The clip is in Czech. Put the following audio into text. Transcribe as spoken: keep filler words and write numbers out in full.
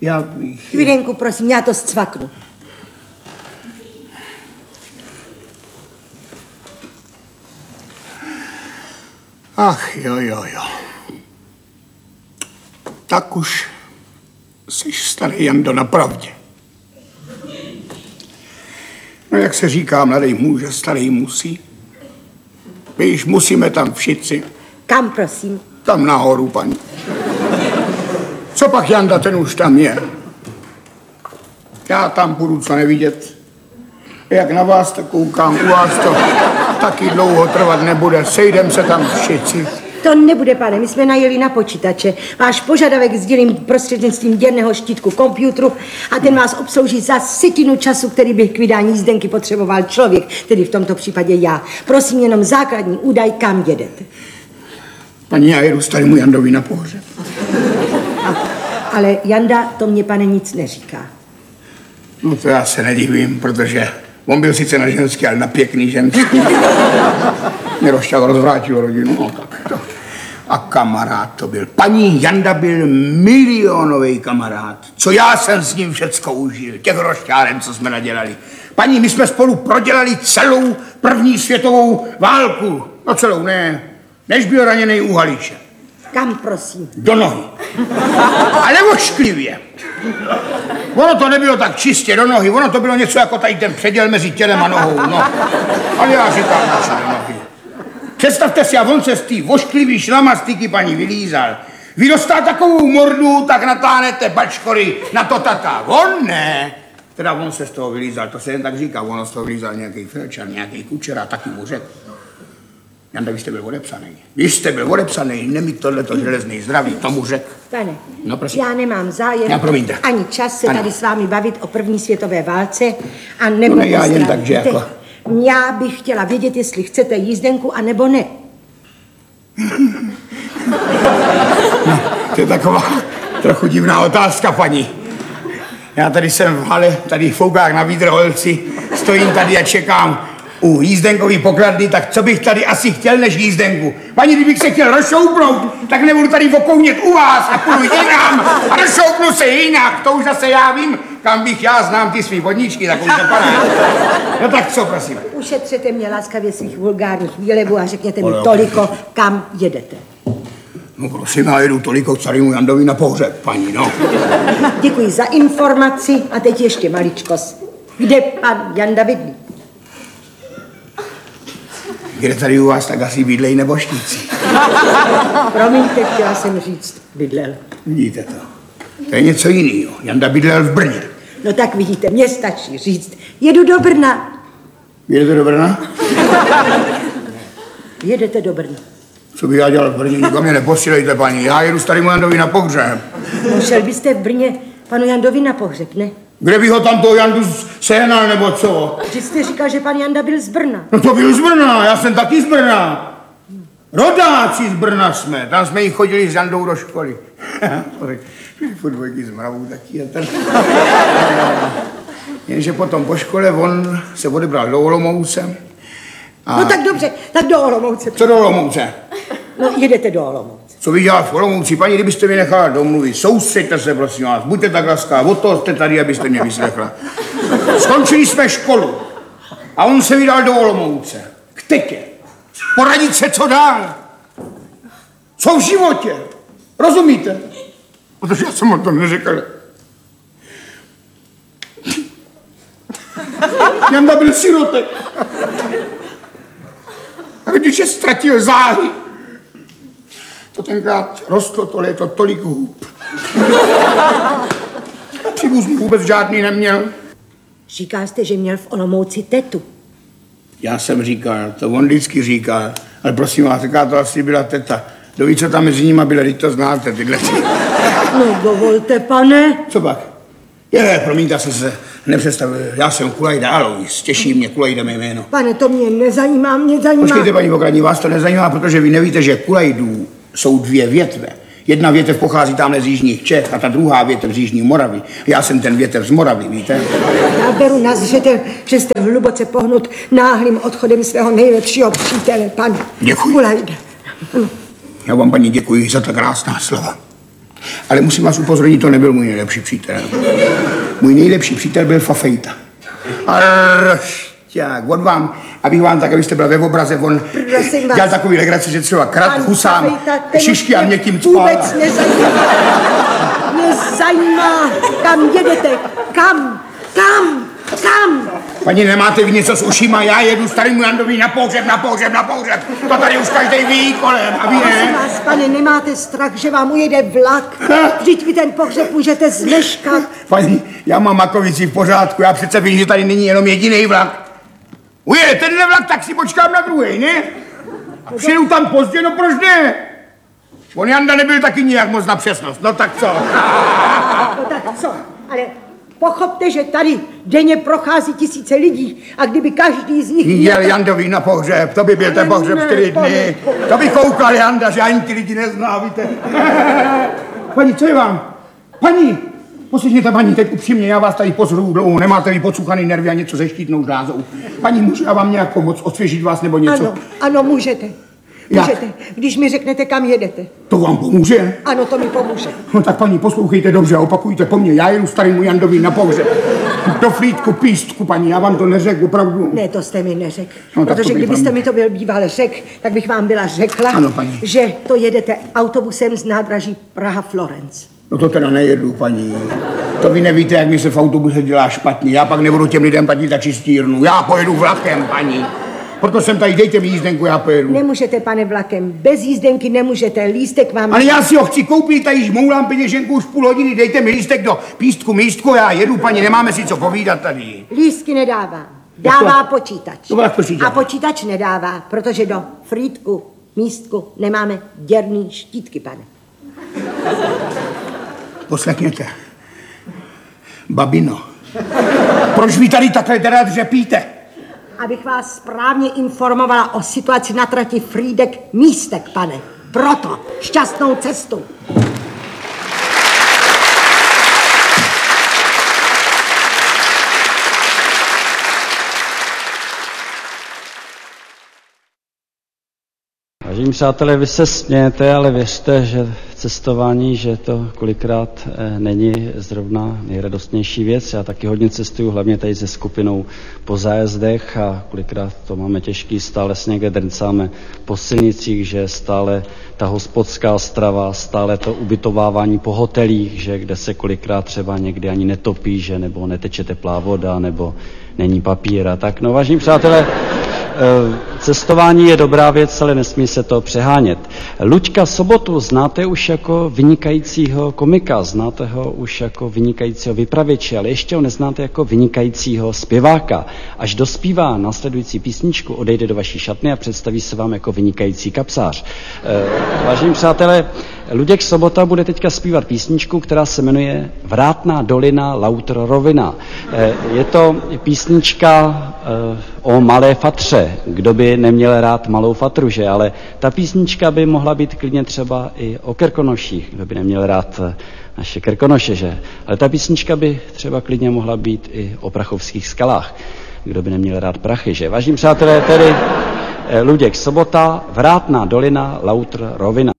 Já bych... Chvílenku, prosím, já to zcvaknu. Ach, jo, jo, jo. Tak už jsi starý Jando na pravdě. No jak se říká, mladý muž, starý musí. My již musíme tam všichni. Kam, prosím? Tam nahoru, paní. Co pak Janda, ten už tam je. Já tam budu co nevidět. Jak na vás to koukám, u vás to taky dlouho trvat nebude. Sejdem se tam všichni. To nebude, pane, my jsme najeli na počítače. Váš požadavek sdělím prostřednictvím děrného štítku komputru a ten vás obslouží za setinu času, který bych k vydání jízdenky potřeboval člověk, tedy v tomto případě já. Prosím jenom základní údaj, kam jedete. Paní, já jedu starému Jandovi na pohřeb. A, ale Janda to mě, pane, nic neříká. No to já se nedivím, protože on byl sice na ženský, ale na pěkný ženský. Mě rozšťal, rozvrátil rodinu. No, tak to. A kamarád to byl. Paní Janda byl milionový kamarád. Co já jsem s ním všecko užil. Těch rozšťáren, co jsme nadělali. Paní, my jsme spolu prodělali celou první světovou válku. No celou, ne. Než byl raněnej u Haliče. Kam, prosím? Do nohy. Ale ošklivě. Ono to nebylo tak čistě do nohy, ono to bylo něco jako tady ten předěl mezi tělem a nohou, no. Ale já říkám, naše do nohy. Představte si, a on se z té ošklivý šlamastiky paní vylízal. Vy dostal takovou mordu, tak natáhnete bačkory na to tata. On ne. Teda on se z toho vylízal, to se jen tak říká, on z toho vylízal nějaký felčar, nějaký kučera, taky mu řekl. Janda, vy jste byl odepsaný. Vy jste byl odepsaný, nemít tohleto železný zdraví, tomu řek. Pane, no, já nemám zájem já, promiňte. ani čas se ano. tady s vámi bavit o první světové válce a nebo no, ne, já jen tak, že jako... Já bych chtěla vědět, jestli chcete jízdenku, anebo ne. No, to je taková trochu divná otázka, paní. Já tady jsem v hale, tady v Foukách na Vídrholci, stojím tady a čekám u jízdenkový pokladny, tak co bych tady asi chtěl než jízdenku? Paní, kdybych se chtěl rozšoupnout, tak nebudu tady okounět u vás a půjdu jinam a rozšoupnu se jinak. To už zase já vím, kam bych já znám ty svý vodníčky, tak už to padá. No tak co, prosím? Ušetřete mě laskavě svých vulgárních výlevů a řekněte mi toliko, kam jedete. No prosím, já jedu toliko k starému Jandovi na pohřeb, paní, no. Děkuji za informaci a teď ještě maličkost. Kde pan Janda bydlí? Kde tady u vás, tak asi bydlejí nebožníci. Promiňte, chtěla jsem říct, bydlel. Vidíte to. To je něco jiného. Janda bydlel v Brně. No tak vidíte, mně stačí říct, jedu do Brna. Jedete do Brna? Jedete do Brna. Co bych já dělal v Brně? Nikam mě neposílejte, paní. Já jedu starému Jandovi na pohřeb. No šel byste v Brně panu Jandovi na pohřeb, ne? Kde bych ho tam toho Jandu sehnal, nebo co? Vy jste říkal, že pan Janda byl z Brna. No to byl z Brna, já jsem taky z Brna. Rodáci z Brna jsme, tam jsme jí chodili s Jandou do školy. Fotbojky z Mravou taky. Ten... Jenže potom po škole on se odebral do Olomouce. A... No tak dobře, tak do Olomouce. Co do Olomouce? No jedete do Olomouce. Co vy dělat v Olomouci? Paní, kdybyste mi nechala domluvit, soustřeďte se, prosím vás, buďte tak laskavá, od toho jste tady, abyste mě vyslechla. Skončili jsme školu a on se vydal do Olomouce. K tetě. Poradit se, co dál. Co v životě. Rozumíte? Protože já jsem o tom neřekl. Janda byl sirotek. A když je ztratil záhy, to tenkrát rostlo to léto tolik hůb. Příbuzný vůbec žádný neměl. Říká jste, že měl v Olomouci tetu. Já jsem říkal, to on vždycky říká, ale prosím vás, říká, to asi byla teta. Kdo ví, co tam mezi nimi bylo, teď to znáte, tyhle. No dovolte, pane. Co pak? Je, promiňte, jsem se nepředstavil, já jsem Kulajda Alois, těší mě Kulajda mé jméno. Pane, to mě nezajímá, mě zajímá. Počkejte, paní Pokladní, vás to nezajímá, protože vy nevíte, že Kulajdů jsou dvě větve. Jedna větev pochází tamhle z jižních Čech a ta druhá větev z jižní Moravy. Já jsem ten větev z Moravy, víte? Já beru na zřetel, že jste hluboce pohnut náhlým odchodem svého nejlepšího přítele, pan Děkuji. Kulajda. Já vám, paní, děkuji za ta krásná slova. Ale musím vás upozornit, to nebyl můj nejlepší přítel. Můj nejlepší přítel byl Fafejta. Aršťák, on vám, abych vám tak, abyste byla ve obraze, on dělal takový legraci, že třeba krat husám šišky a mě tím cpál. Vůbec nezajímá. Mě zajímá, kam jedete, kam, kam, kam. Paní, nemáte vy něco s ušima, já jedu starému Jandovi na pohřeb, na pohřeb, na pohřeb. To tady už každý ví kolem, a vy ne? Prosím vás, pane, nemáte strach, že vám ujede vlak? Vždyť vy ten pohřeb můžete zmeškat. Paní, já mám makovici v pořádku, já přece vím, že tady není jenom jediný vlak. Ujede tenhle vlak, tak si počkám na druhý, ne? A přijedu tam pozdě, no proč ne? On Janda nebyl taky nijak moc na přesnost, no tak co? No tak co, ale pochopte, že tady denně prochází tisíce lidí a kdyby každý z nich... Jel Jandovi na pohřeb, to by byl ten pohřeb čtyři dny. To by koukal Janda, že ani ty lidi nezná, víte. Paní, co je vám? Paní, poslyšněte, paní, teď upřímně, já vás tady pozoruju dlouho, nemáte vy podsuchaný nervy a něco se štítnou žlázou. Paní, můžu já vám nějak pomoct, osvěžit vás nebo něco? Ano, ano, můžete. Můžete, jak? Když mi řeknete, kam jedete. To vám pomůže? Ano, to mi pomůže. No tak paní, poslouchejte dobře a opakujte po mně. Já jedu starému Jandovi na pohřeb. Do Frýdku, Pístku, paní, já vám to neřekl, opravdu. Ne, to jste mi neřekl. No, protože kdybyste vám... mi to byl býval řekl, tak bych vám byla řekla, ano, paní. Že to jedete autobusem z nádraží Praha-Florence. No to teda nejedu, paní. To vy nevíte, jak mi se v autobuse dělá špatně. Já pak nebudu těm lidem platit za čistírnu. Já pojedu vlakem, paní. Proto jsem tady, dejte mi jízdenku, já pojedu. Nemůžete, pane, vlakem. Bez jízdenky nemůžete, lístek vám... Ale já si ho chci koupit, tady moulám peněženku už půl hodiny, dejte mi lístek do Pístku, Místku, já jedu, paní, nemáme si co povídat tady. Lístky nedává, dává počítač. To vás počítač. A počítač nedává, protože do Frýdku, Místku nemáme děrný štítky, pane. Poslechněte. Babino, proč vy tady takhle teda dřepíte? Abych vás správně informovala o situaci na trati Frýdek Místek, pane. Proto šťastnou cestu. Vážení přátelé, vy se smějete, ale věřte, že v cestování, že to kolikrát eh, není zrovna nejradostnější věc. Já taky hodně cestuju, hlavně tady se skupinou po zájezdech a kolikrát to máme těžký, stále se někde drncáme po silnicích, že stále ta hospodská strava, stále to ubytovávání po hotelích, že kde se kolikrát třeba někdy ani netopí, že nebo neteče teplá voda, nebo není papír a tak. No, vážení přátelé, cestování je dobrá věc, ale nesmí se to přehánět. Luďka Sobotu znáte už jako vynikajícího komika, znáte ho už jako vynikajícího vypravěče, ale ještě ho neznáte jako vynikajícího zpěváka. Až dospívá následující písničku, odejde do vaší šatny a představí se vám jako vynikající kapsář. Vážení přátelé, Luděk Sobota bude teďka zpívat písničku, která se jmenuje Vrátná dolina, Lautr rovina. Je to písnička o malé fatře. Kdo by neměl rád malou fatru, že? Ale ta písnička by mohla být klidně třeba i o Krkonoších. Kdo by neměl rád naše Krkonoše, že? Ale ta písnička by třeba klidně mohla být i o prachovských skalách. Kdo by neměl rád prachy, že? Vážení přátelé, tedy Luděk Sobota, Vrátná dolina, Lautr rovina.